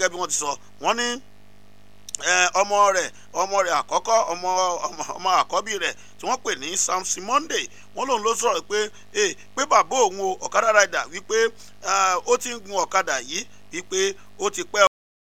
gẹ́gẹ́ bí wọ́n ti sọ wọ́n ní ọmọ rẹ̀ àkọ́kọ́ ọmọ àkọ́bí rẹ̀ tí wọ́n pè ní Samson Monday wọ́n lòun ló sọ̀rọ̀ pé bàbá òun o ọ̀kadà rider wípé ó ti ń gun ọ̀kadà yìí wípé ó ti pẹ́